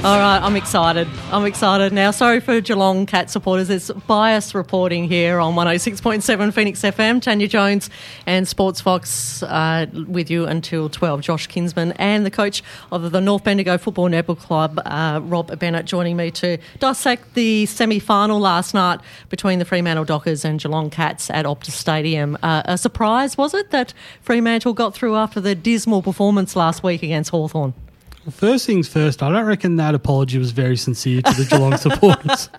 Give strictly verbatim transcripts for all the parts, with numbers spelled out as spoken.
All right, I'm excited. I'm excited now. Sorry for Geelong Cat supporters. There's bias reporting here on one oh six point seven Phoenix F M. Tanya Jones and Sports Fox uh, with you until twelve. Josh Kinsman and the coach of the North Bendigo Football Netball Club, uh, Rob Bennett, joining me to dissect the semi-final last night between the Fremantle Dockers and Geelong Cats at Optus Stadium. Uh, a surprise, was it, that Fremantle got through after the dismal performance last week against Hawthorn? Well, first things first, I don't reckon that apology was very sincere to the Geelong supporters.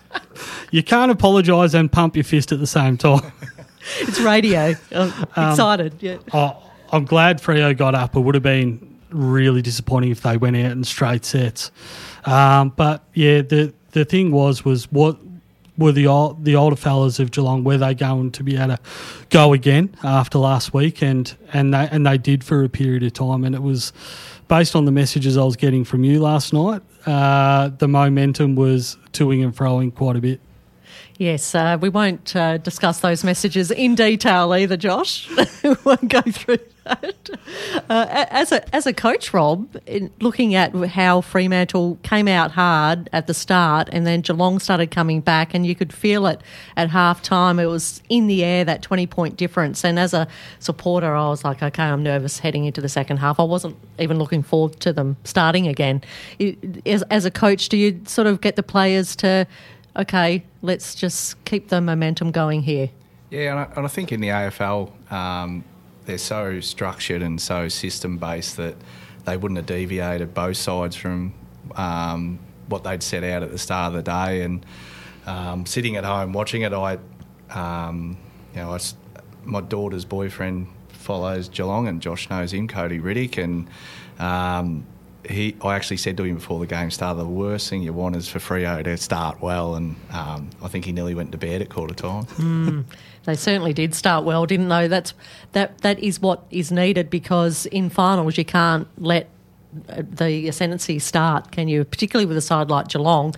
You can't apologise and pump your fist at the same time. It's radio. I'm Um, excited. Yeah. I, I'm glad Freo got up. It would have been really disappointing if they went out in straight sets. Um, but, yeah, the the thing was, was what were the old, the older fellas of Geelong, were they going to be able to go again after last week? And, and, they, and they did for a period of time, and it was... Based on the messages I was getting from you last night, uh, the momentum was toing and froing quite a bit. Yes, uh, we won't uh, discuss those messages in detail either, Josh. We won't go through that. Uh, as a as a coach, Rob, in looking at how Fremantle came out hard at the start and then Geelong started coming back, and you could feel it at half time. It was in the air, that twenty-point difference. And as a supporter, I was like, okay, I'm nervous heading into the second half. I wasn't even looking forward to them starting again. It, as, as a coach, do you sort of get the players to... okay, let's just keep the momentum going here? Yeah, and I, and I think in the A F L, um, they're so structured and so system-based that they wouldn't have deviated both sides from um, what they'd set out at the start of the day. And um, sitting at home watching it, I, um, you know, I, my daughter's boyfriend follows Geelong, and Josh knows him, Cody Riddick, and um, He, I actually said to him before the game started, the worst thing you want is for Freo to start well, and um, I think he nearly went to bed at quarter time. Mm, they certainly did start well, didn't they? That's that. That is what is needed, because in finals you can't let the ascendancy start, can you? Particularly with a side like Geelong.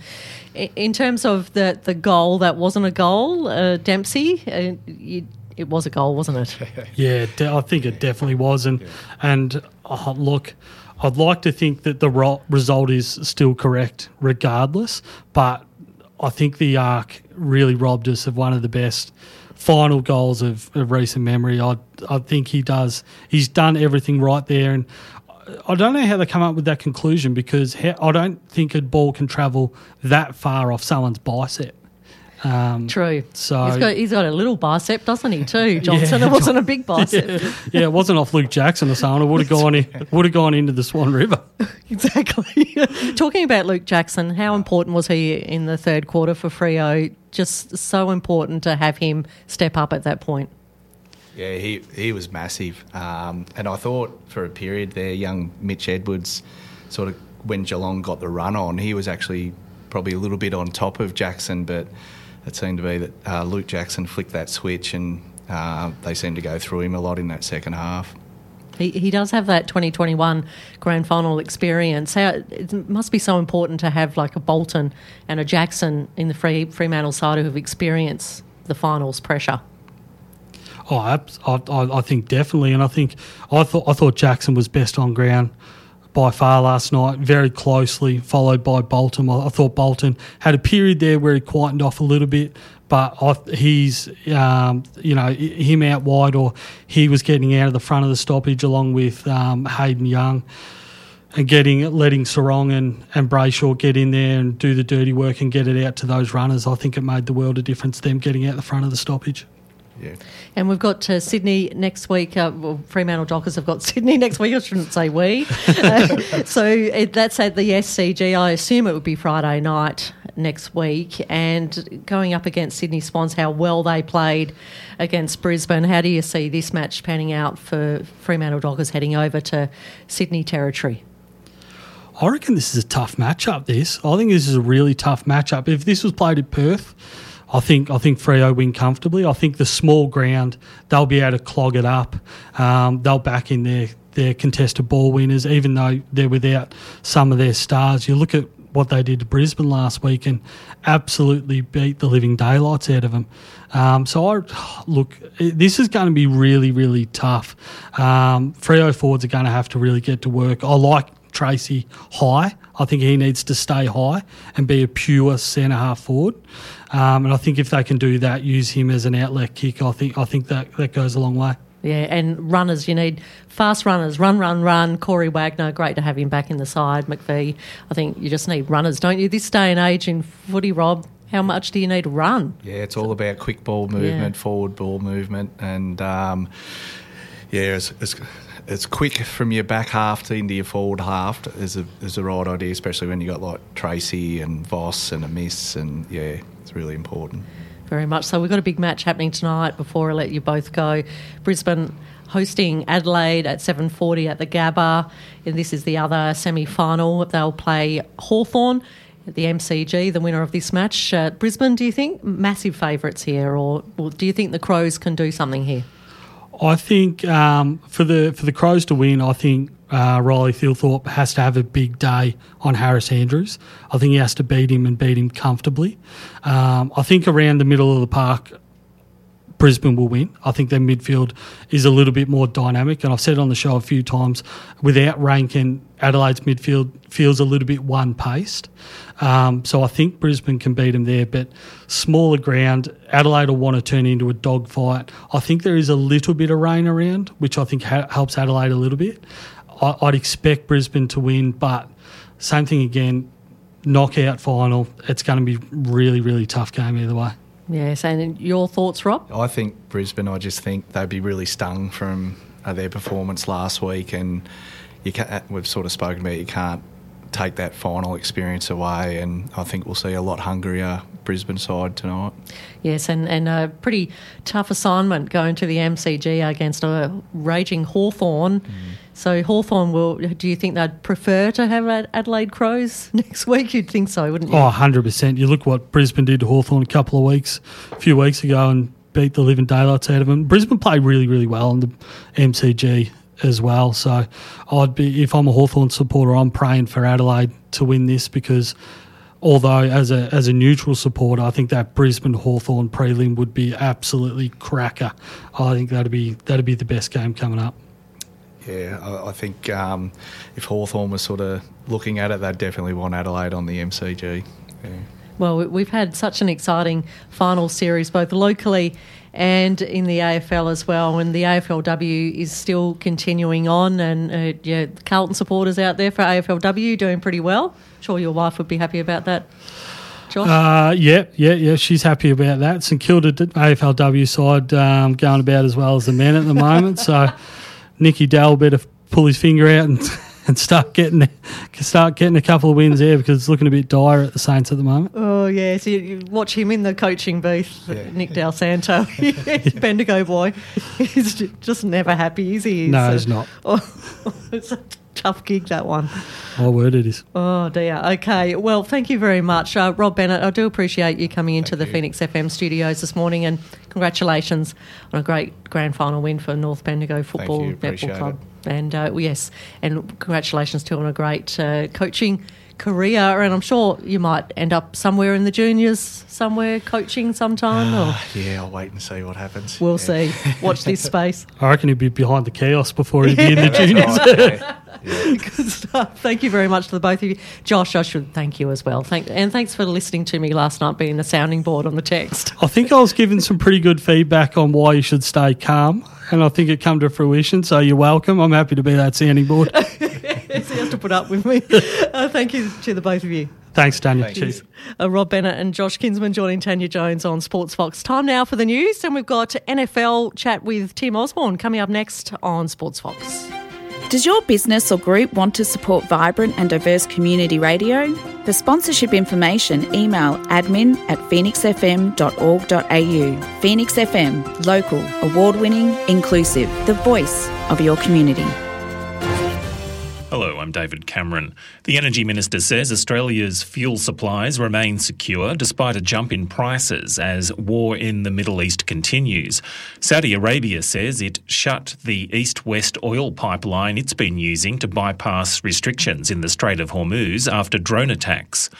In terms of the, the goal, that wasn't a goal, uh, Dempsey. Uh, you, it was a goal, wasn't it? Yeah, de- I think it definitely was, and yeah. and oh, look. I'd like to think that the ro- result is still correct regardless, but I think the Arc really robbed us of one of the best final goals of, of recent memory. I I think he does. He's done everything right there, and I don't know how they come up with that conclusion, because I don't think a ball can travel that far off someone's bicep. Um, True. So he's got, he's got a little bicep, doesn't he? Too, Johnson. Yeah, it wasn't a big bicep. Yeah, yeah, it wasn't off Luke Jackson or someone. It would have gone in, would have gone into the Swan River. Exactly. Talking about Luke Jackson, how important was he in the third quarter for Freo? Just so important to have him step up at that point. Yeah, he he was massive, um, and I thought for a period there, young Mitch Edwards, sort of when Geelong got the run on, he was actually probably a little bit on top of Jackson, but it seemed to be that uh, Luke Jackson flicked that switch, and uh, they seemed to go through him a lot in that second half. He he does have that twenty twenty-one grand final experience. How, it must be so important to have like a Bolton and a Jackson in the Free, Fremantle side who have experienced the finals pressure. Oh, I, I, I think definitely, and I think I thought I thought Jackson was best on ground by far last night, very closely followed by Bolton. I thought Bolton had a period there where he quietened off a little bit, but I, he's, um, you know, him out wide, or he was getting out of the front of the stoppage along with um, Hayden Young, and getting letting Sarong and, and Brayshaw get in there and do the dirty work and get it out to those runners. I think it made the world of difference, them getting out the front of the stoppage. Yeah. And we've got uh, Sydney next week. Uh, well, Fremantle Dockers have got Sydney next week. I shouldn't say we. Uh, so it, that's at the S C G. I assume it would be Friday night next week. And going up against Sydney Swans, how well they played against Brisbane. How do you see this match panning out for Fremantle Dockers heading over to Sydney territory? I reckon this is a tough matchup, this. I think this is a really tough matchup. If this was played at Perth, I think I think Freo win comfortably. I think the small ground, they'll be able to clog it up. Um, they'll back in their, their contested ball winners, even though they're without some of their stars. You look at what they did to Brisbane last week and absolutely beat the living daylights out of them. Um, so, I look, this is going to be really, really tough. Um, Freo forwards are going to have to really get to work. I like Tracy high. I think he needs to stay high and be a pure centre half forward. Um, and I think if they can do that, use him as an outlet kick, I think I think that, that goes a long way. Yeah, and runners, you need fast runners. Run, run, run. Corey Wagner, great to have him back in the side. McVie, I think you just need runners, don't you? This day and age in footy, Rob, how much do you need to run? Yeah, it's all about quick ball movement, yeah. forward ball movement, and um, yeah, it's, it's it's quick from your back half to into your forward half is a is the right idea, especially when you got like Tracy and Voss and a miss, and yeah, it's really important. Very much so. We've got a big match happening tonight before I let you both go. Brisbane hosting Adelaide at seven forty at the Gabba. And this is the other semi-final. They'll play Hawthorn at the M C G, the winner of this match. Uh, Brisbane, do you think massive favourites here, or, or do you think the Crows can do something here? I think um, for the for the Crows to win, I think uh, Riley Thilthorpe has to have a big day on Harris Andrews. I think he has to beat him and beat him comfortably. Um, I think around the middle of the park, Brisbane will win. I think their midfield is a little bit more dynamic, and I've said it on the show a few times, without Rankin, Adelaide's midfield feels a little bit one-paced. Um, so I think Brisbane can beat them there, but smaller ground, Adelaide will want to turn into a dogfight. I think there is a little bit of rain around, which I think ha- helps Adelaide a little bit. I- I'd expect Brisbane to win, but same thing again, knockout final, it's going to be really, really tough game either way. Yes, and your thoughts, Rob? I think Brisbane, I just think they'd be really stung from uh, their performance last week, and you can't, we've sort of spoken about you can't take that final experience away, and I think we'll see a lot hungrier Brisbane side tonight. Yes, and, and a pretty tough assignment going to the M C G against a raging Hawthorn. Mm. So Hawthorn will, do you think they'd prefer to have Adelaide Crows next week? You'd think so, wouldn't you? Oh, one hundred percent. You look what Brisbane did to Hawthorn a couple of weeks, a few weeks ago, and beat the living daylights out of them. Brisbane played really, really well in the M C G as well. So I'd be, if I'm a Hawthorn supporter, I'm praying for Adelaide to win this, because although as a as a neutral supporter, I think that Brisbane Hawthorn prelim would be absolutely cracker. I think that'd be that'd be the best game coming up. Yeah, I, I think um, if Hawthorn was sort of looking at it, they'd definitely want Adelaide on the M C G. Yeah. Well, we've had such an exciting final series, both locally and in the A F L as well, and the A F L W is still continuing on, and uh, yeah, Carlton supporters out there for A F L W doing pretty well. Sure your wife would be happy about that, Josh? Uh, yeah, yeah, yeah, she's happy about that. St Kilda A F L W side um, going about as well as the men at the moment, so Nicky Dell better pull his finger out and and start getting start getting a couple of wins there, because it's looking a bit dire at the Saints at the moment. Oh, yeah. So you, you watch him in the coaching booth, yeah. Nick Del Santo. Bendigo boy. He's just never happy, is he? No, so, he's not. Oh, it's a tough gig, that one. My word, it is. Oh, dear. Okay. Well, thank you very much. Uh, Rob Bennett, I do appreciate you coming into thank the you. Phoenix F M studios this morning, and congratulations on a great grand final win for North Bendigo Football Netball Club. It. And, uh, yes, and congratulations to on a great uh, coaching career, and I'm sure you might end up somewhere in the juniors, somewhere coaching sometime. Uh, or yeah, I'll wait and see what happens. We'll yeah. see. Watch this space. I reckon he'd be behind the kiosk before he'd be in the That's juniors. right, yeah. Yeah. Good stuff. Thank you very much to the both of you. Josh, I should thank you as well. Thank, and thanks for listening to me last night, being the sounding board on the text. I think I was given some pretty good feedback on why you should stay calm, and I think it come to fruition, so you're welcome. I'm happy to be that sounding board. Yes, he has to put up with me. Uh, thank you to the both of you. Thanks, Tanya. Thanks. Cheers. Uh, Rob Bennett and Josh Kinsman joining Tanya Jones on Sports Fox. Time now for the news, and we've got N F L chat with Tim Osborne coming up next on Sports Fox. Does your business or group want to support vibrant and diverse community radio? For sponsorship information, email admin at phoenix f m dot org dot a u. Phoenix F M, local, award-winning, inclusive, the voice of your community. Hello, I'm David Cameron. The Energy Minister says Australia's fuel supplies remain secure despite a jump in prices as war in the Middle East continues. Saudi Arabia says it shut the east-west oil pipeline it's been using to bypass restrictions in the Strait of Hormuz after drone attacks.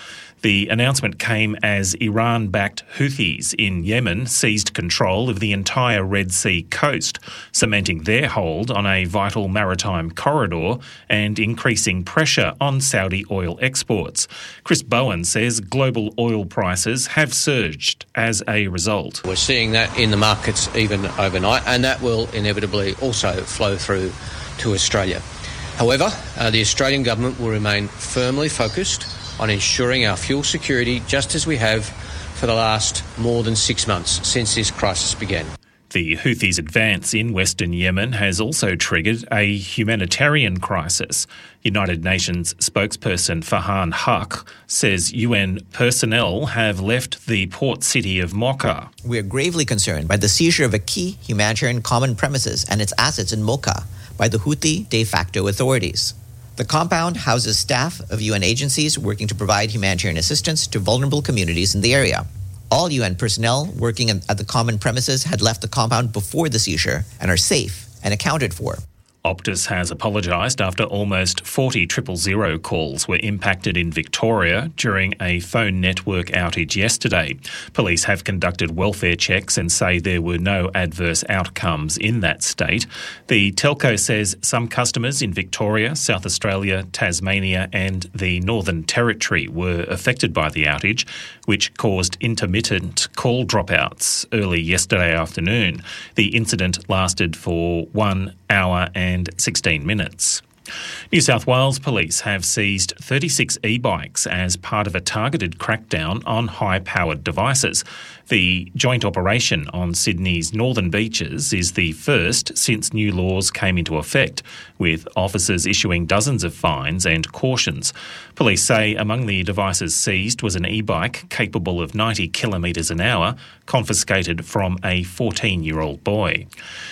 The announcement came as Iran-backed Houthis in Yemen seized control of the entire Red Sea coast, cementing their hold on a vital maritime corridor and increasing pressure on Saudi oil exports. Chris Bowen says global oil prices have surged as a result. We're seeing that in the markets even overnight, and that will inevitably also flow through to Australia. However, uh, the Australian government will remain firmly focused on ensuring our fuel security, just as we have for the last more than six months since this crisis began. The Houthis' advance in western Yemen has also triggered a humanitarian crisis. United Nations spokesperson Farhan Haq says U N personnel have left the port city of Mocha. We are gravely concerned by the seizure of a key humanitarian common premises and its assets in Mocha by the Houthi de facto authorities. The compound houses staff of U N agencies working to provide humanitarian assistance to vulnerable communities in the area. All U N personnel working at the common premises had left the compound before the seizure and are safe and accounted for. Optus has apologised after almost forty triple zero calls were impacted in Victoria during a phone network outage yesterday. Police have conducted welfare checks and say there were no adverse outcomes in that state. The telco says some customers in Victoria, South Australia, Tasmania and the Northern Territory were affected by the outage, which caused intermittent call dropouts early yesterday afternoon. The incident lasted for one hour and sixteen minutes. New South Wales police have seized thirty-six e-bikes as part of a targeted crackdown on high-powered devices. The joint operation on Sydney's northern beaches is the first since new laws came into effect, with officers issuing dozens of fines and cautions. Police say among the devices seized was an e-bike capable of ninety kilometres an hour, confiscated from a fourteen-year-old boy.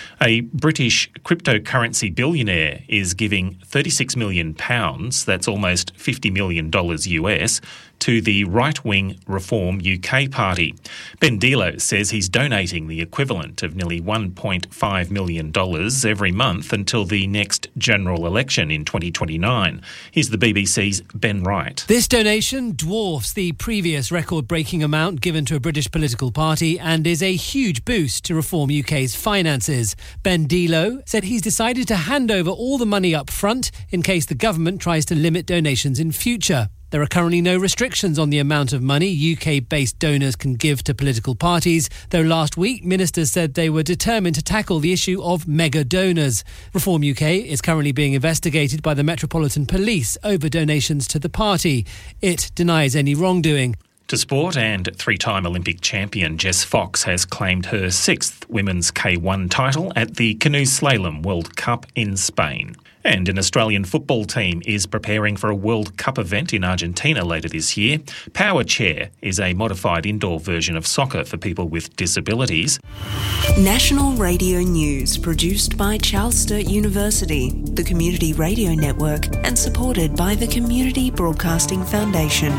A British cryptocurrency billionaire is giving thirty-six million pounds, that's almost fifty million dollars U S, to the right-wing Reform U K party. Ben Dilo says he's donating the equivalent of nearly one point five million dollars every month until the next general election in twenty twenty-nine. Here's the B B C's Ben Wright. This donation dwarfs the previous record-breaking amount given to a British political party and is a huge boost to Reform U K's finances. Ben Dilo said he's decided to hand over all the money up front in case the government tries to limit donations in future. There are currently no restrictions on the amount of money U K-based donors can give to political parties, though last week ministers said they were determined to tackle the issue of mega donors. Reform U K is currently being investigated by the Metropolitan Police over donations to the party. It denies any wrongdoing. To sport, and three-time Olympic champion Jess Fox has claimed her sixth women's K one title at the Canoe Slalom World Cup in Spain. And an Australian football team is preparing for a World Cup event in Argentina later this year. Power Chair is a modified indoor version of soccer for people with disabilities. National Radio News, produced by Charles Sturt University, the Community Radio Network, and supported by the Community Broadcasting Foundation.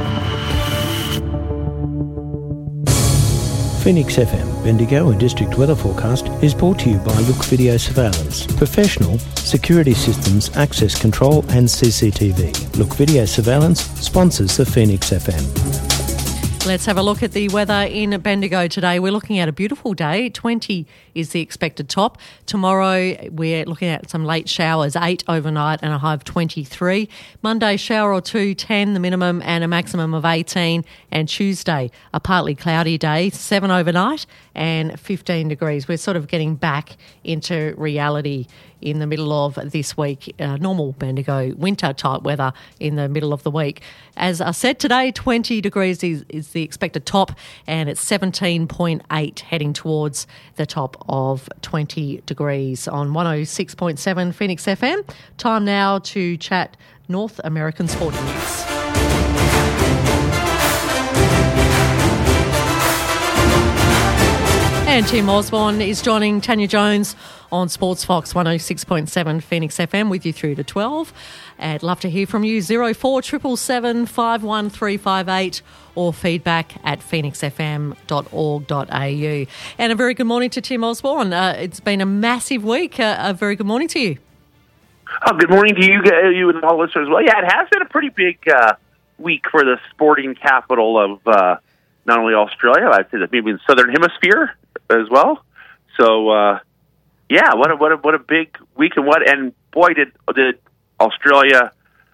Phoenix F M, Bendigo and District Weather Forecast is brought to you by Look Video Surveillance. Professional, security systems, access control and C C T V. Look Video Surveillance sponsors the Phoenix F M. Let's have a look at the weather in Bendigo today. We're looking at a beautiful day. twenty is the expected top. Tomorrow we're looking at some late showers, eight overnight and a high of twenty-three. Monday, shower or two, ten the minimum and a maximum of eighteen. And Tuesday, a partly cloudy day, seven overnight and fifteen degrees. We're sort of getting back into reality in the middle of this week, uh, normal Bendigo winter type weather in the middle of the week. As I said today, twenty degrees is, is the expected top and it's seventeen point eight heading towards the top of twenty degrees on one oh six point seven Phoenix F M. Time now to chat North American sport news. And Tim Osborne is joining Tanya Jones on Sports Fox one oh six point seven Phoenix F M with you through to twelve. I'd love to hear from you, zero four seven seven, five one three five eight or feedback at phoenix f m dot org dot a u. And a very good morning to Tim Osborne. Uh, it's been a massive week. Uh, a very good morning to you. Oh, good morning to you, you and all listeners. Well, yeah, it has been a pretty big uh, week for the sporting capital of uh, not only Australia, I'd say that maybe the Southern Hemisphere as well. So, uh, yeah, what a, what a, what a big week, and what, and boy, did, did Australia,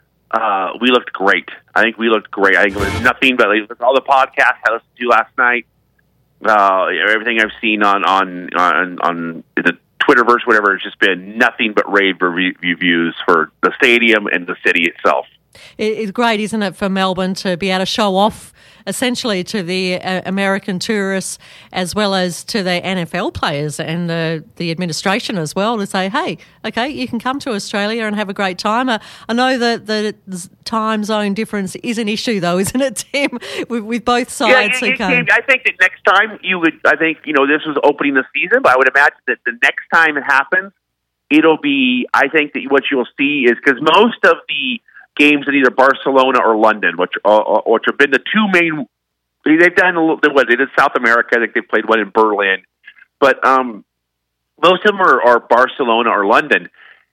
uh, we looked great. I think we looked great. I think it was nothing but like, all the podcasts I listened to last night, uh, everything I've seen on, on, on, on the Twitterverse, whatever, it's just been nothing but rave reviews for the stadium and the city itself. It's great, isn't it, for Melbourne to be able to show off essentially to the uh, American tourists as well as to the N F L players and the, the administration as well, to say, hey, okay, you can come to Australia and have a great time. Uh, I know that the time zone difference is an issue, though, isn't it, Tim, with, with both sides? Yeah, it, it, it, I think that next time you would, I think, you know, this was opening the season, but I would imagine that the next time it happens, it'll be, I think that what you'll see is, because most of the games in either Barcelona or London, which uh, which have been the two main. They've done a little. What they did South America. I think they played one in Berlin, but um, most of them are, are Barcelona or London,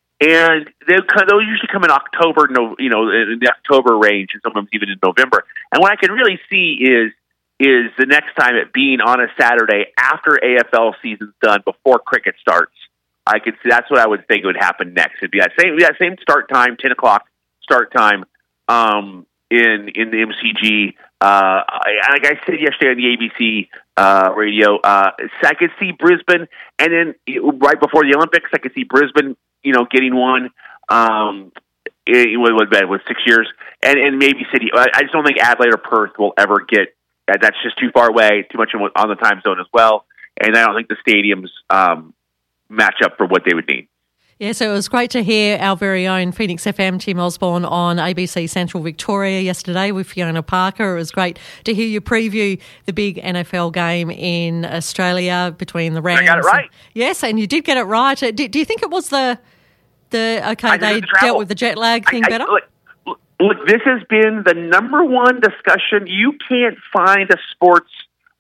and they they'll usually come in October. No, you know, in the October range, and sometimes even in November. And what I can really see is is the next time it being on a Saturday after A F L season's done, before cricket starts. I could see that's what I would think would happen next. It'd be that same that same start time, ten o'clock. Start time um, in in the M C G. Uh, I, like I said yesterday on the A B C uh, radio, uh, I could see Brisbane, and then right before the Olympics, I could see Brisbane, you know, getting one. Um, it was bad with six years, and and maybe City. I just don't think Adelaide or Perth will ever get. That's just too far away, too much on the time zone as well, and I don't think the stadiums um, match up for what they would need. Yeah, so it was great to hear our very own Phoenix F M, Tim Osborne, on A B C Central Victoria yesterday with Fiona Parker. It was great to hear you preview the big N F L game in Australia between the Rams. I got it right. And, yes, and you did get it right. Do, do you think it was the, the okay, they dealt with the jet lag thing I, I, better? Look, look, this has been the number one discussion. You can't find a sports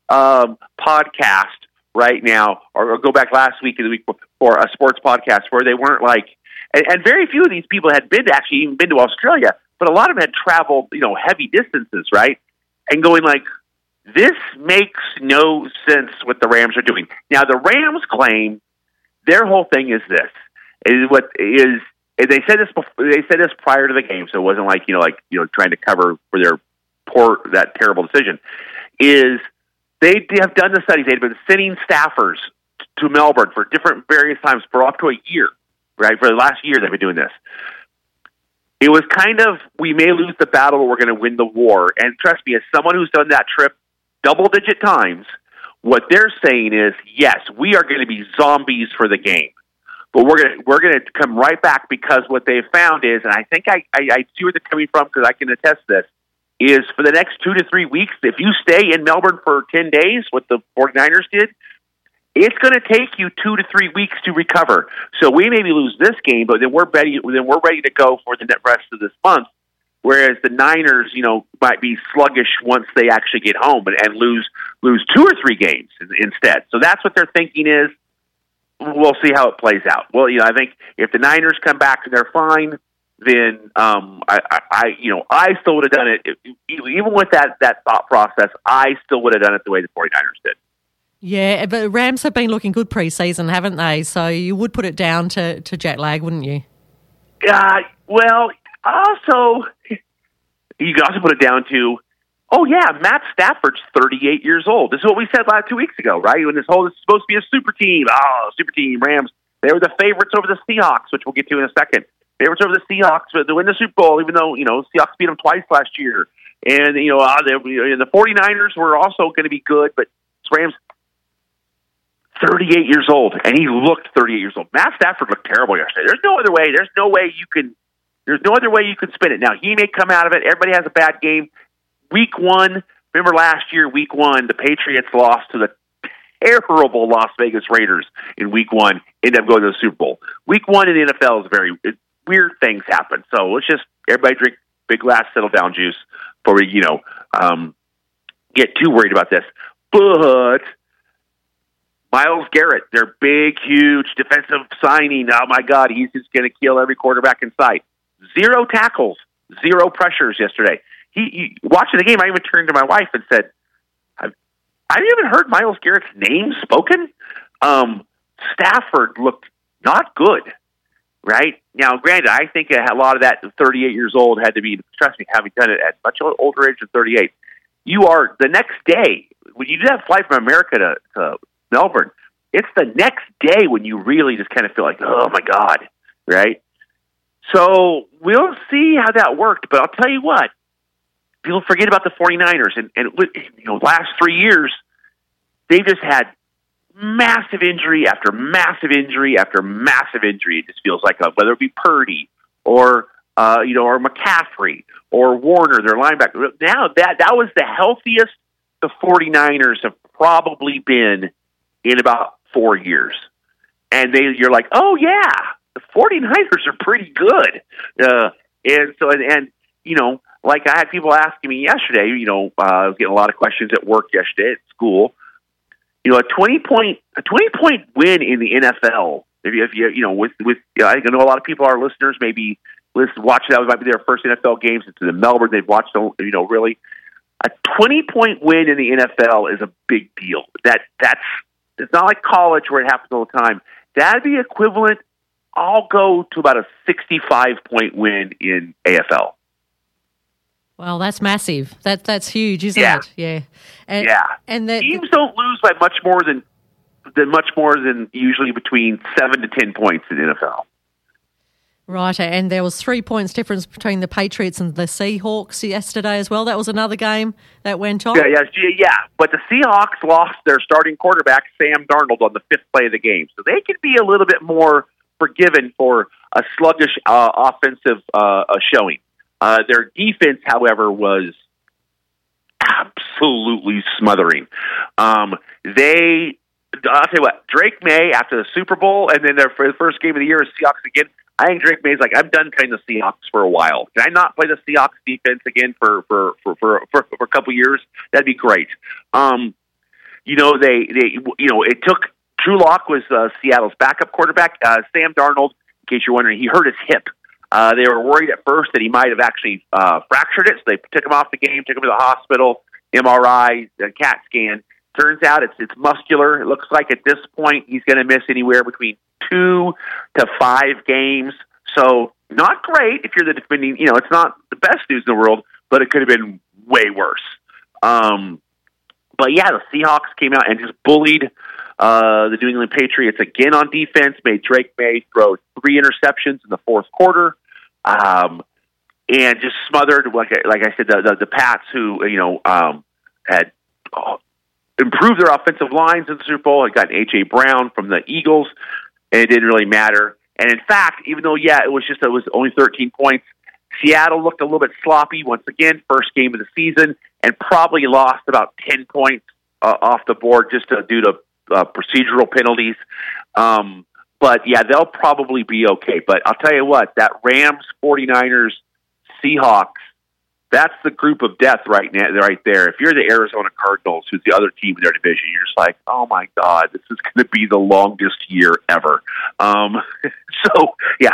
um, podcast right now, or, or go back last week and the week before, a sports podcast where they weren't like, and, and very few of these people had been to, actually even been to Australia, but a lot of them had traveled, you know, heavy distances, right? And going like, this makes no sense what the Rams are doing. Now, the Rams claim their whole thing is this, is what is, and they said this before, they said this prior to the game, so it wasn't like, you know, like, you know, trying to cover for their poor, that terrible decision, is they have done the studies. They've been sending staffers to Melbourne for different various times for up to a year, right? For the last year they've been doing this. It was kind of, we may lose the battle, but we're going to win the war. And trust me, as someone who's done that trip double-digit times, what they're saying is, yes, we are going to be zombies for the game. But we're going to we're going to come right back, because what they've found is, and I think I, I, I see where they're coming from because I can attest this, is for the next two to three weeks, if you stay in Melbourne for ten days, what the 49ers did, it's going to take you two to three weeks to recover. So we maybe lose this game, but then we're ready, then we're ready to go for the rest of this month, whereas the Niners, you know, might be sluggish once they actually get home and, and lose lose two or three games instead. So that's what they're thinking is, we'll see how it plays out. Well, you know, I think if the Niners come back and they're fine, then um, I, I, I, you know, I still would have done it. Even with that, that thought process, I still would have done it the way the 49ers did. Yeah, but Rams have been looking good pre-season, haven't they? So you would put it down to, to jet lag, wouldn't you? Uh, well, also, you could also put it down to, oh, yeah, Matt Stafford's thirty-eight years old. This is what we said last two weeks ago, right? When this whole, this is supposed to be a super team. Oh, super team, Rams. They were the favorites over the Seahawks, which we'll get to in a second. Favorites over the Seahawks to win the Super Bowl, even though, you know, Seahawks beat them twice last year. And, you know, uh, they, the 49ers were also going to be good, but Rams, thirty-eight years old, and he looked thirty-eight years old. Matt Stafford looked terrible yesterday. There's no other way. There's no way you can, there's no other way you can spin it. Now, he may come out of it. Everybody has a bad game. Week one, remember last year, week one, the Patriots lost to the terrible Las Vegas Raiders in week one, ended up going to the Super Bowl. Week one in the N F L is very, it, weird things happen. So let's just, everybody drink big glass, settle down juice before we, you know, um, get too worried about this. But Myles Garrett, their big, huge defensive signing, oh my God, he's just going to kill every quarterback in sight. Zero tackles zero pressures yesterday. He, he watching the game, I even turned to my wife and said, I've, I haven't even heard Myles Garrett's name spoken. Um, Stafford looked not good, right? Now, granted, I think a lot of that thirty-eight years old had to be, trust me, having done it at much older age than thirty-eight. You are, the next day, when you do that flight from America to, to Melbourne, it's the next day when you really just kind of feel like, oh, my God, right? So we'll see how that worked, but I'll tell you what, people forget about the 49ers, and, and you know, last three years, they've just had massive injury after massive injury after massive injury. It just feels like, a, whether it be Purdy or uh, you know, or McCaffrey or Warner, their linebacker. Now that that was the healthiest the 49ers have probably been in about four years, and they you're like, oh yeah, the 49ers are pretty good, uh, and so and, and you know. Like I had people asking me yesterday, you know, uh, I was getting a lot of questions at work yesterday at school. You know, a twenty point a twenty point win in the N F L. If you, if you, you know, with with you know, I know a lot of people, our listeners, maybe listen, watch that might be their first N F L games into the Melbourne. They've watched, you know, really a twenty point win in the N F L is a big deal. That that's it's not like college where it happens all the time. That'd be equivalent. I'll go to about a sixty-five point win in A F L. Well, that's massive. That that's huge, isn't yeah. it? Yeah. And, yeah. And that, teams don't lose by much more than than much more than usually between seven to ten points in the N F L. Right, and there was three points difference between the Patriots and the Seahawks yesterday as well. That was another game that went on. Yeah, yeah, yeah. But the Seahawks lost their starting quarterback, Sam Darnold, on the fifth play of the game, so they could be a little bit more forgiven for a sluggish uh, offensive uh, showing. Uh, their defense, however, was absolutely smothering. Um, they, I'll tell you what, Drake May after the Super Bowl, and then their for the first game of the year is Seahawks again. I think Drake May's like, I'm done playing the Seahawks for a while. Can I not play the Seahawks defense again for for for for, for, for a couple years? That'd be great. Um, you know, they they you know it took Drew Lock was uh, Seattle's backup quarterback. Uh, Sam Darnold, in case you're wondering, he hurt his hip. Uh, they were worried at first that he might have actually uh, fractured it, so they took him off the game, took him to the hospital, M R I, a CAT scan. Turns out it's it's muscular. It looks like at this point he's going to miss anywhere between two to five games. So not great if you're the defending. You know, it's not the best news in the world, but it could have been way worse. Um, but yeah, the Seahawks came out and just bullied Uh, the New England Patriots again on defense, made Drake May throw three interceptions in the fourth quarter, um, and just smothered, like I, like I said, the, the, the Pats, who you know um, had oh, improved their offensive lines in the Super Bowl, had gotten A J Brown from the Eagles, and it didn't really matter. And in fact, even though yeah, it was just it was only thirteen points, Seattle looked a little bit sloppy once again, first game of the season, and probably lost about ten points uh, off the board just to, due to Uh, procedural penalties. Um, but, yeah, they'll probably be okay. But I'll tell you what, that Rams, 49ers, Seahawks, that's the group of death right now, right there. If you're the Arizona Cardinals, who's the other team in their division, you're just like, oh, my God, this is going to be the longest year ever. Um, so, yeah,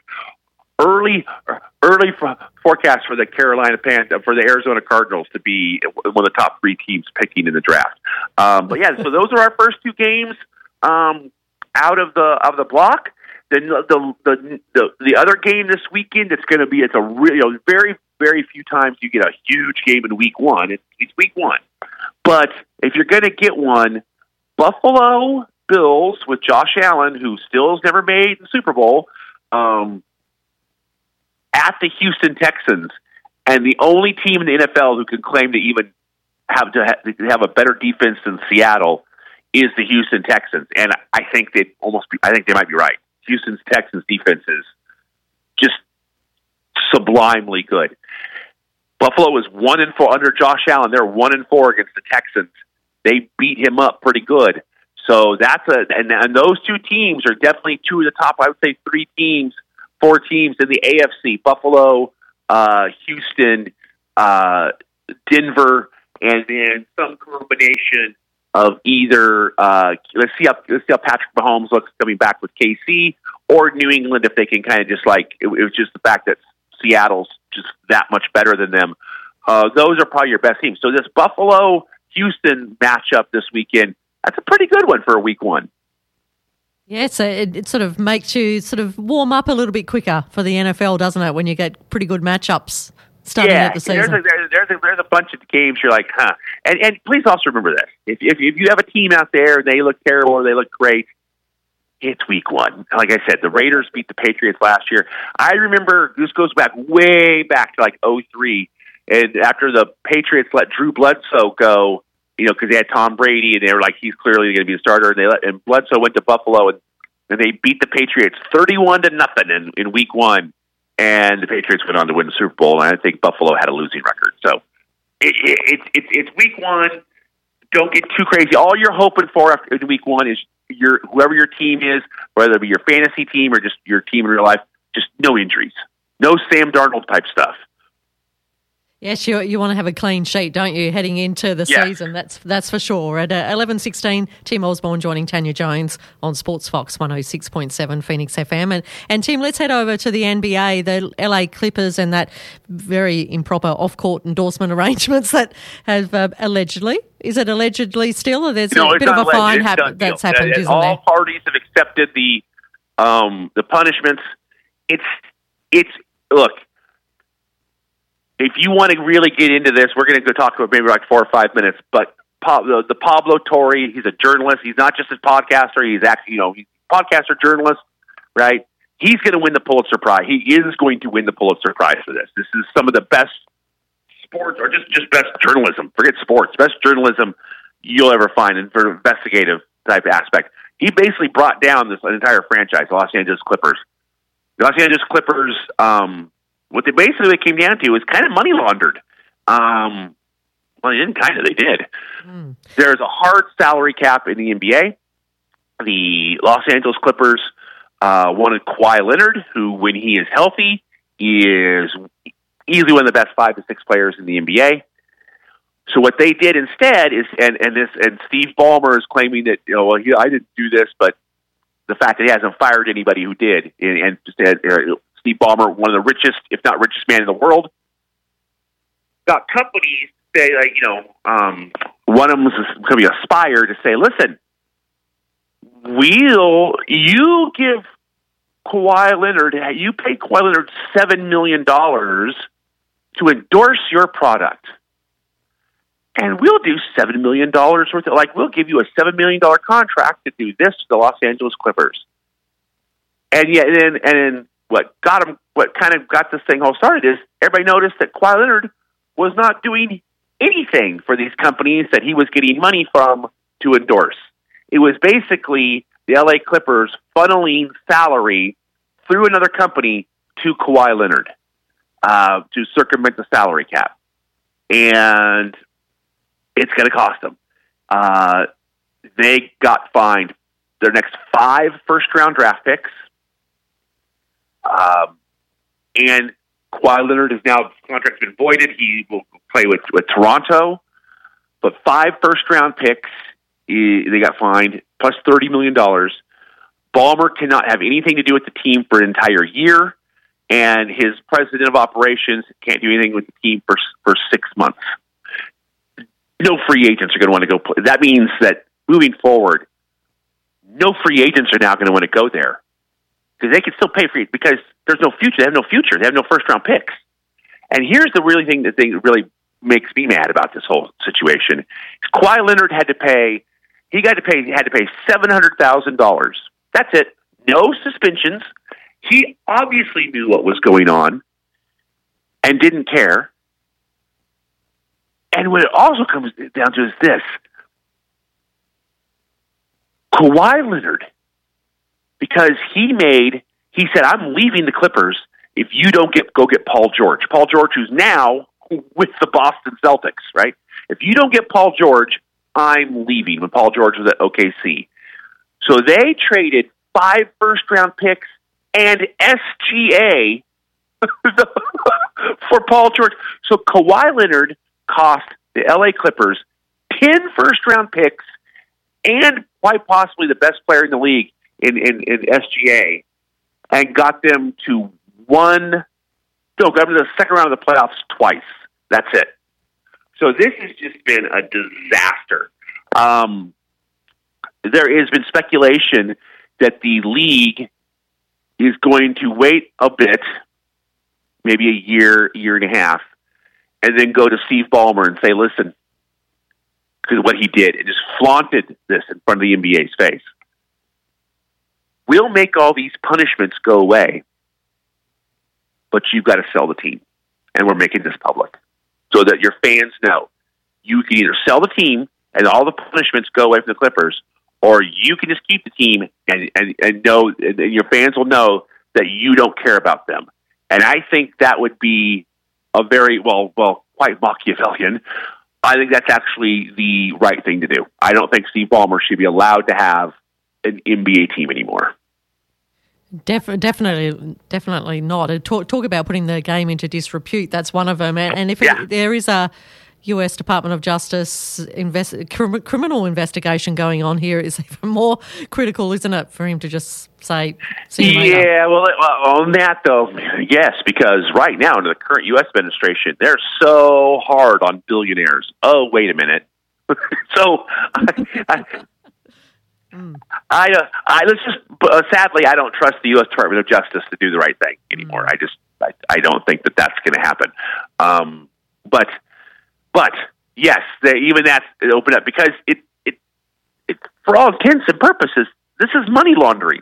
early early forecast for the Carolina Panthers, for the Arizona Cardinals to be one of the top three teams picking in the draft. Um, but yeah, so those are our first two games um, out of the of the block. Then the the, the the the other game this weekend, it's going to be it's a really you know, very very few times you get a huge game in week one. It's, it's week one, but if you're going to get one, Buffalo Bills with Josh Allen, who still has never made the Super Bowl. Um, at the Houston Texans, and the only team in the N F L who can claim to even have to have a better defense than Seattle is the Houston Texans. And I think they almost be, I think they might be right. Houston's Texans defense is just sublimely good. Buffalo is one and four under Josh Allen. They're one and four against the Texans. They beat him up pretty good. So that's a and, and those two teams are definitely two of the top. I would say three teams. Four teams in the A F C, Buffalo, uh, Houston, uh, Denver, and then some combination of either, uh, let's see how, let's see how Patrick Mahomes looks coming back with K C, or New England if they can kind of just like, it, it was just the fact that Seattle's just that much better than them. Uh, those are probably your best teams. So this Buffalo-Houston matchup this weekend, that's a pretty good one for a week one. Yeah, so it, it sort of makes you sort of warm up a little bit quicker for the N F L, doesn't it, when you get pretty good matchups starting yeah, out the season? There's a, there's, a, there's a bunch of games you're like, huh. And, and please also remember this. If, if, if you have a team out there and they look terrible or they look great, it's week one. Like I said, the Raiders beat the Patriots last year. I remember, this goes back way back to like oh three, and after the Patriots let Drew Bledsoe go, you know, because they had Tom Brady, and they were like, he's clearly going to be the starter. And they let, and Bledsoe went to Buffalo, and, and they beat the Patriots thirty-one to nothing in, in week one. And the Patriots went on to win the Super Bowl, and I think Buffalo had a losing record. So it, it, it, it, it's week one. Don't get too crazy. All you're hoping for after week one is your whoever your team is, whether it be your fantasy team or just your team in real life, just no injuries, no Sam Darnold type stuff. Yes, you you want to have a clean sheet, don't you, heading into the yeah. season? That's that's for sure. At uh, eleven sixteen, Tim Osborne joining Tanya Jones on Sports Fox one oh six point seven Phoenix F M. And, and Tim, let's head over to the N B A, the L A Clippers and that very improper off-court endorsement arrangements that have uh, allegedly, is it allegedly still? Or there's no, a bit of a alleged. fine it's hap- that's happened, uh, isn't all there? All parties have accepted the um, the punishments. It's it's look. If you want to really get into this, we're going to go talk about maybe like four or five minutes. But Pablo, the Pablo Torre, he's a journalist. He's not just a podcaster. He's actually, you know, he's a podcaster, journalist, right? He's going to win the Pulitzer Prize. He is going to win the Pulitzer Prize for this. This is some of the best sports, or just, just best journalism. Forget sports. Best journalism you'll ever find in for investigative type aspect. He basically brought down this entire franchise, the Los Angeles Clippers. The Los Angeles Clippers, um, what they basically it came down to is kind of money laundered. Um, well, they didn't kind of, they did. Mm. There's a hard salary cap in the N B A. The Los Angeles Clippers uh, wanted Kawhi Leonard, who, when he is healthy, is easily one of the best five to six players in the N B A. So what they did instead is, and, and this, and Steve Ballmer is claiming that, you know, well, he, I didn't do this, but the fact that he hasn't fired anybody who did, and, and just had, uh, Steve Ballmer, one of the richest, if not richest man in the world, got companies say, like, you know, um, one of them was going to be Aspire to say, listen, we'll, you give Kawhi Leonard, you pay Kawhi Leonard seven million dollars to endorse your product. And we'll do seven million dollars worth of, like, we'll give you a seven million dollars contract to do this to the Los Angeles Clippers. And yet, and then, and then, What got him? What kind of got this thing all started is everybody noticed that Kawhi Leonard was not doing anything for these companies that he was getting money from to endorse. It was basically the L A Clippers funneling salary through another company to Kawhi Leonard uh, to circumvent the salary cap, and it's going to cost them. Uh, they got fined their next five first-round draft picks. Um, and Kawhi Leonard is now, contract's been voided. He will play with, with Toronto, but five first-round picks, he, they got fined, plus thirty million dollars. Ballmer cannot have anything to do with the team for an entire year, and his president of operations can't do anything with the team for, for six months. No free agents are going to want to go play. That means that moving forward, no free agents are now going to want to go there. Because they can still pay for it because there's no future. They have no future. They have no first-round picks. And here's the really thing that thing really makes me mad about this whole situation. Kawhi Leonard had to pay. He got to pay. He had to pay seven hundred thousand dollars. That's it. No suspensions. He obviously knew what was going on and didn't care. And what it also comes down to is this: Kawhi Leonard. Because he made, he said, I'm leaving the Clippers if you don't get go get Paul George. Paul George, who's now with the Boston Celtics, right? If you don't get Paul George, I'm leaving, when Paul George was at O K C. So they traded five first-round picks and S G A for Paul George. So Kawhi Leonard cost the L A Clippers ten first-round picks and quite possibly the best player in the league in, in, in S G A, and got them to one no, got to the second round of the playoffs twice. That's it. So this has just been a disaster. Um, there has been speculation that the league is going to wait a bit, maybe a year, year and a half, and then go to Steve Ballmer and say, listen, because what he did, and just flaunted this in front of the N B A's face. We'll make all these punishments go away, but you've got to sell the team. And we're making this public so that your fans know you can either sell the team and all the punishments go away from the Clippers, or you can just keep the team and, and, and know, and your fans will know that you don't care about them. And I think that would be a very, well, well, quite Machiavellian. I think that's actually the right thing to do. I don't think Steve Ballmer should be allowed to have an N B A team anymore. Def- definitely, definitely not. Talk, talk about putting the game into disrepute. That's one of them. And, and if yeah. it, there is a U S Department of Justice invest, crim, criminal investigation going on here, it's even more critical, isn't it, for him to just say, see you later? Yeah, well, on that, though, yes, because right now, under the current U S administration, they're so hard on billionaires. Oh, wait a minute. so, I, I, mm. I, uh, I let's just, uh, sadly, I don't trust the U S Department of Justice to do the right thing anymore. Mm. I just, I, I don't think that that's going to happen. Um, but, but yes, they, even that's opened up because it, it, it, for all intents and purposes, this is money laundering.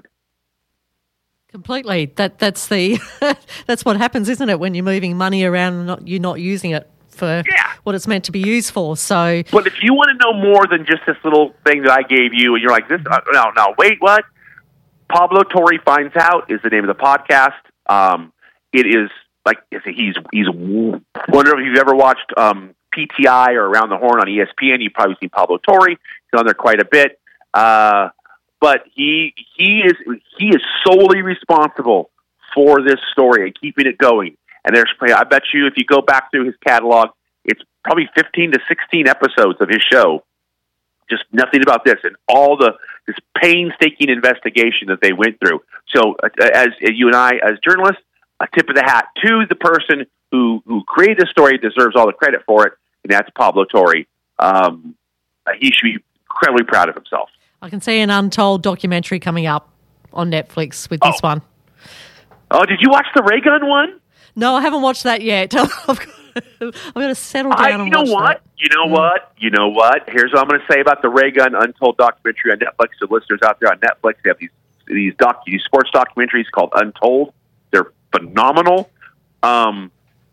Completely. That that's the that's what happens, isn't it? When you're moving money around and not, you're not using it for yeah. what it's meant to be used for. So, but if you want to know more than just this little thing that I gave you, and you're like, "This, uh, no, no, wait, what?" Pablo Torre Finds Out is the name of the podcast. Um, it is like he's he's. Wonder if you've ever watched um, P T I or Around the Horn on E S P N. You've probably seen Pablo Torre. He's on there quite a bit. Uh, But he he is he is solely responsible for this story and keeping it going. And there's, I bet you, if you go back through his catalog, it's probably fifteen to sixteen episodes of his show, just nothing about this and all the this painstaking investigation that they went through. So, uh, as you and I, as journalists, a tip of the hat to the person who who created the story, deserves all the credit for it, and that's Pablo Torre. Um, he should be incredibly proud of himself. I can see an Untold documentary coming up on Netflix with this oh. one. Oh, did you watch the Ray Gun one? No, I haven't watched that yet. I've got, I've got to settle down I, and you know watch what? that. You know mm. what? You know what? Here's what I'm going to say about the Ray Gun Untold documentary on Netflix. The listeners out there on Netflix, they have these these, doc, these sports documentaries called Untold. They're phenomenal. Um,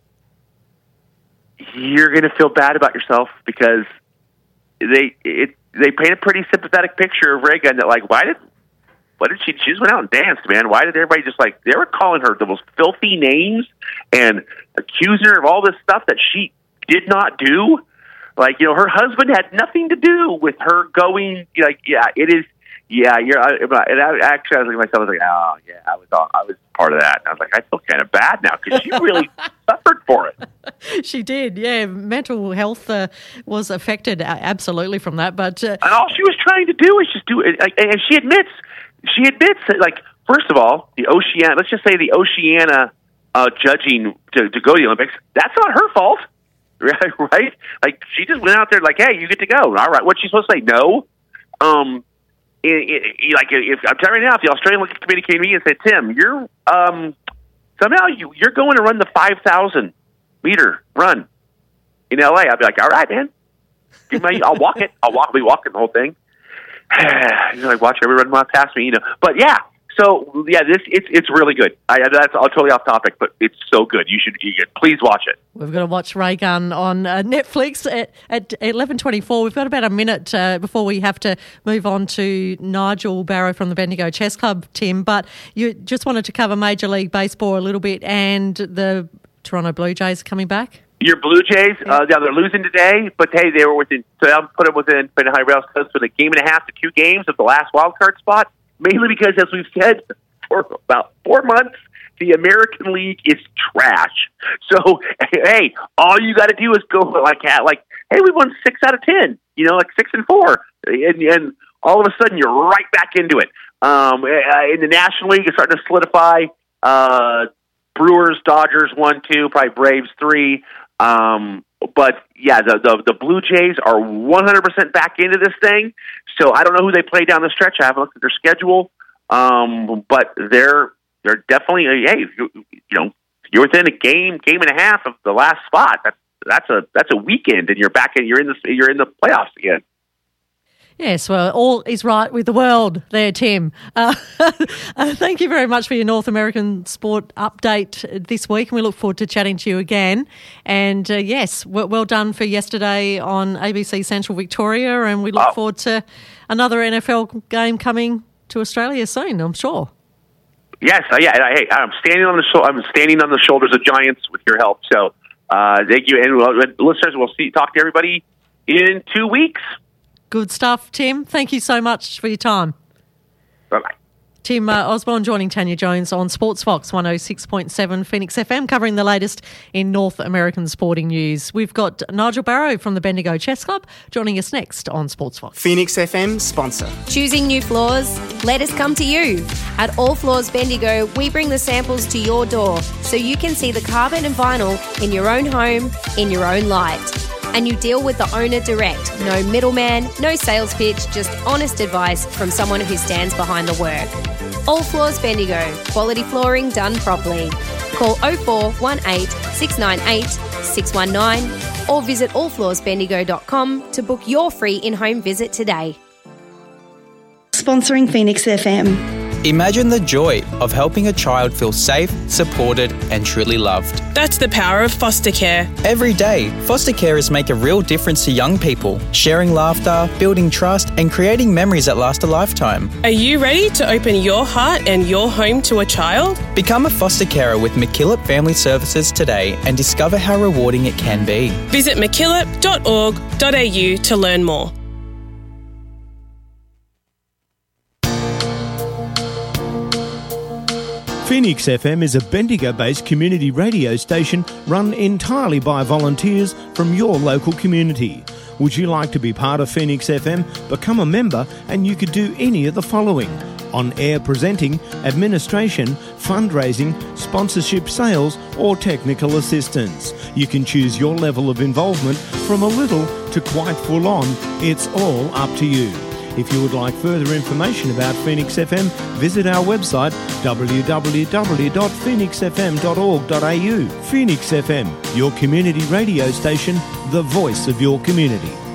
you're going to feel bad about yourself because they it. They paint a pretty sympathetic picture of Ray Gun that, like, why did, why did she, she just went out and danced, man. Why did everybody just, like, they were calling her the most filthy names and accusing her of all this stuff that she did not do. Like, you know, her husband had nothing to do with her going, like, yeah, it is, yeah, you're, I, and I, actually, I was looking at myself, I was like, oh, yeah, I was on, I was part of that. And I was like, I feel kind of bad now because she really suffered for it. She did, yeah. Mental health uh, was affected uh, absolutely from that. But uh, and all she was trying to do is just do it. Like, and she admits, she admits that, like, first of all, the Oceana, let's just say the Oceana uh, judging to, to go to the Olympics, that's not her fault, right? Right? Like, she just went out there like, hey, you get to go. All right, what's she supposed to say? No. Um, it, it, it, like, if I'm telling you now, if the Australian Olympic Committee came to me and said, Tim, you're um, somehow you, you're going to run the five thousand meter run in L A, I'd be like, all right, man. Give me, I'll walk it. I'll walk. I'll be walking the whole thing. You know, like watch everyone run past me, you know. But yeah, so yeah, this it's it's really good. I, that's all totally off topic, but it's so good. You should, you should please watch it. We've got to watch Ray Gun on uh, Netflix at, at eleven twenty-four. We've got about a minute uh, before we have to move on to Nigel Barrow from the Bendigo Chess Club, Tim. But you just wanted to cover Major League Baseball a little bit and the Toronto Blue Jays coming back. Your Blue Jays, yeah. uh, yeah, they're losing today, but hey, they were within. So I'll put them within high rails with a game and a half to two games of the last wild card spot. Mainly because, as we've said for about four months, the American League is trash. So hey, all you got to do is go like like hey, we won six out of ten. You know, like six and four, and, and all of a sudden you're right back into it. Um, in the National League, it's starting to solidify. Uh, Brewers, Dodgers, one, two, probably Braves, three. Um, but yeah, the, the the Blue Jays are one hundred percent back into this thing. So I don't know who they play down the stretch. I haven't looked at their schedule, um, but they're they're definitely hey, you, you know, you're within a game, game and a half of the last spot. That's that's a that's a weekend, and you're back in you're in the you're in the playoffs again. Yes, well, all is right with the world there, Tim. Uh, uh, thank you very much for your North American sport update this week, and we look forward to chatting to you again. And uh, yes, well, well done for yesterday on A B C Central Victoria, and we look oh. forward to another N F L game coming to Australia soon, I'm sure. Yes, uh, yeah. Hey, I'm standing on the sho- I'm standing on the shoulders of giants with your help. So uh, thank you, and uh, listeners, we'll see. Talk to everybody in two weeks. Good stuff, Tim. Thank you so much for your time. Bye-bye. Tim uh, Osborne joining Tanya Jones on Sports Fox one oh six point seven Phoenix F M, covering the latest in North American sporting news. We've got Nigel Barrow from the Bendigo Chess Club joining us next on Sports Fox. Phoenix F M sponsor. Choosing new floors? Let us come to you. At All Floors Bendigo, we bring the samples to your door so you can see the carpet and vinyl in your own home, in your own light. And you deal with the owner direct. No middleman, no sales pitch, just honest advice from someone who stands behind the work. All Floors Bendigo. Quality flooring done properly. Call oh four one eight, six nine eight, six one nine or visit all floors bendigo dot com to book your free in-home visit today. Sponsoring Phoenix F M. Imagine the joy of helping a child feel safe, supported and truly loved. That's the power of foster care. Every day, foster carers make a real difference to young people, sharing laughter, building trust and creating memories that last a lifetime. Are you ready to open your heart and your home to a child? Become a foster carer with MacKillop Family Services today and discover how rewarding it can be. Visit mackillop dot org dot a u to learn more. Phoenix F M is a Bendigo-based community radio station run entirely by volunteers from your local community. Would you like to be part of Phoenix F M? Become a member and you could do any of the following: on-air presenting, administration, fundraising, sponsorship, sales or technical assistance. You can choose your level of involvement from a little to quite full on. It's all up to you. If you would like further information about Phoenix F M, visit our website w w w dot phoenix f m dot org dot a u. Phoenix F M, your community radio station, the voice of your community.